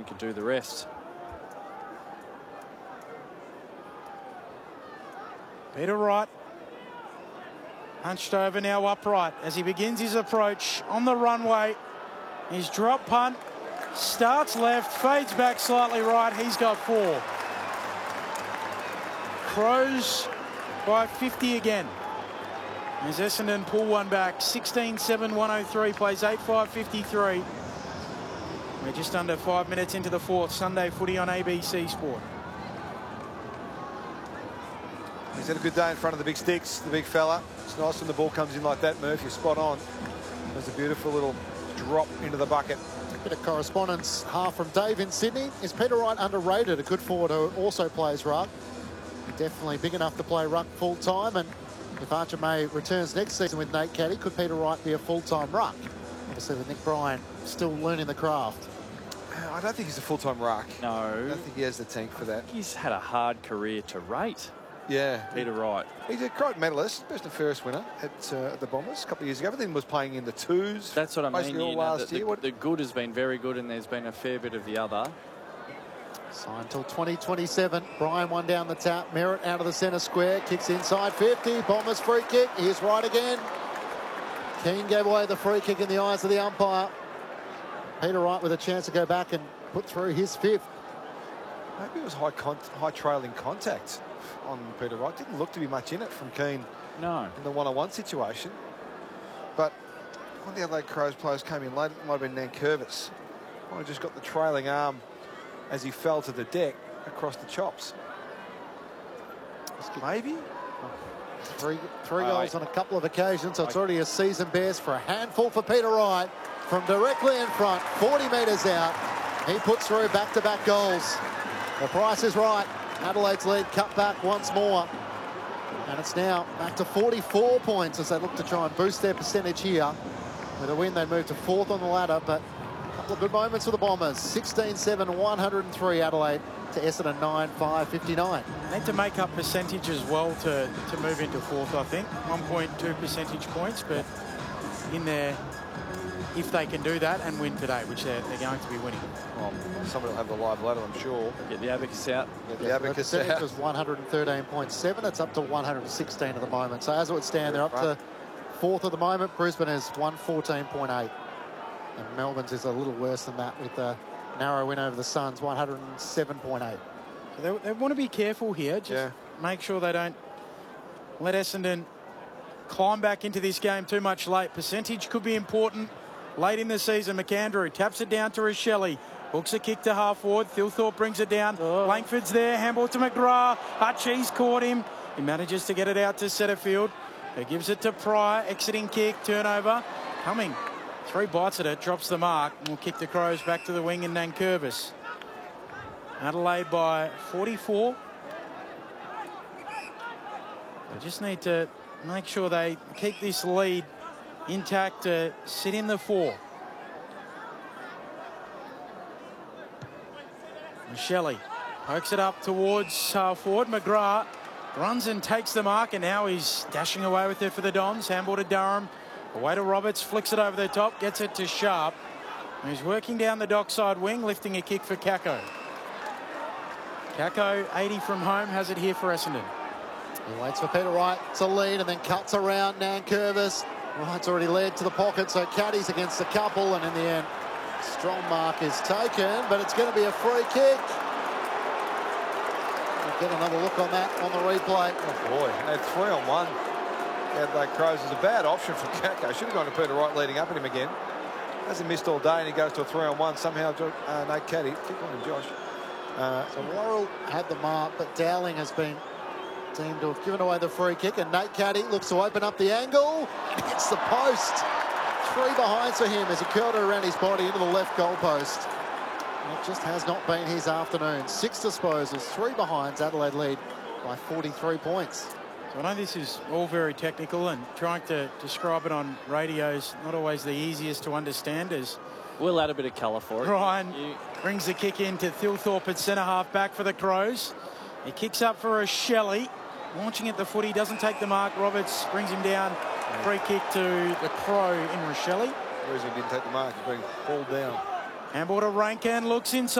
can do the rest. Peter Wright hunched over, now upright as he begins his approach on the runway. His drop punt starts left, fades back slightly right. He's got 4. Crows by 50 again. As Essendon pull one back, 16-7, 103, plays 8-5-53. We're just under 5 minutes into the 4th. Sunday footy on ABC Sport. He's had a good day in front of the big sticks, the big fella. It's nice when the ball comes in like that, Murph. You're spot on. There's a beautiful little drop into the bucket. A bit of correspondence, half from Dave in Sydney. Is Peter Wright underrated? A good forward who also plays ruck. Definitely big enough to play ruck full time. And if Archer May returns next season with Nate Caddy, could Peter Wright be a full-time ruck? Obviously with Nick Bryan still learning the craft. I don't think he's a full-time ruck. No. I don't think he has the tank for that. He's had a hard career to rate. Yeah. Peter Wright. He's a Crichton medalist, best and fairest winner at the Bombers a couple of years ago. Everything was playing in the 2s. That's what I mean. Basically all last year. The good has been very good, and there's been a fair bit of the other. Signed till 2027. Bryan one down the tap. Merritt out of the centre square. Kicks inside 50. Bombers free kick. Here's Wright again. Keane gave away the free kick in the eyes of the umpire. Peter Wright with a chance to go back and put through his 5th. Maybe it was high trailing contact on Peter Wright. Didn't look to be much in it from Keane. No. In the one-on-one situation. But one of the Adelaide Crows players came in late. It might have been Nankervis. Might have just got the trailing arm as he fell to the deck across the chops. Maybe? Three goals on a couple of occasions, so it's already a season best for a handful for Peter Wright from directly in front, 40 metres out. He puts through back-to-back goals. The price is right. Adelaide's lead cut back once more. And it's now back to 44 points as they look to try and boost their percentage here. With a win, they move to 4th on the ladder, but a couple of good moments for the Bombers. 16-7, 103 Adelaide to Essendon 9-5-59. Need to make up percentage as well to move into 4th, I think. 1.2 percentage points, but in there, if they can do that and win today, which they're going to be winning. Well, somebody will have the live ladder, I'm sure. Get the abacus out. Get the abacus out. out. Was 113.7. It's up to 116 at the moment. So as it would stand, they're up to 4th at the moment. Brisbane is 114.8. And Melbourne's is a little worse than that with a narrow win over the Suns, 107.8. So they want to be careful here. Just make sure they don't let Essendon climb back into this game too much late. Percentage could be important late in the season. McAndrew taps it down to Rochelle. Hooks a kick to half forward. Thilthorpe brings it down. Langford's there. Handball to McGrath. Hutchie's caught him. He manages to get it out to Setterfield. He gives it to Pryor. Exiting kick. Turnover. Coming. 3 bites at it. Drops the mark. And will kick the Crows back to the wing in Nankervis. Adelaide by 44. They just need to make sure they keep this lead intact to sit in the 4. Michele pokes it up towards forward. McGrath runs and takes the mark, and now he's dashing away with it for the Dons. Handball to Durham. Away to Roberts. Flicks it over the top. Gets it to Sharp. And he's working down the dockside wing, lifting a kick for Kako. Kako, 80 from home, has it here for Essendon. He waits for Peter Wright to lead and then cuts around Nankervis. Wright's already led to the pocket, so Caddy's against a couple, and in the end, strong mark is taken, but it's going to be a free kick. We'll get another look on that on the replay. Oh boy, at 3-on-1. Adelaide Crows is a bad option for Kako. Should have gone to Peter Wright leading up at him again. Hasn't missed all day, and he goes to a 3-on-1. Somehow, Nate Caddy, keep on him, Josh. So Worrell had the mark, but Dowling has been deemed to have given away the free kick, and Nate Caddy looks to open up the angle. Hits the post. 3 behinds for him as he curled it around his body into the left goal post. It just has not been his afternoon. 6 disposals, 3 behinds. Adelaide lead by 43 points. So I know this is all very technical, and trying to describe it on radio is not always the easiest to understand. As we'll add a bit of colour for it. Ryan brings the kick into Thilthorpe at centre half back for the Crows. He kicks up for Rochelle. Launching at the footy, doesn't take the mark. Roberts brings him down. Free kick to the Crow in Rochelle. The reason he didn't take the mark is being pulled down. Handball to Rankin, looks inside.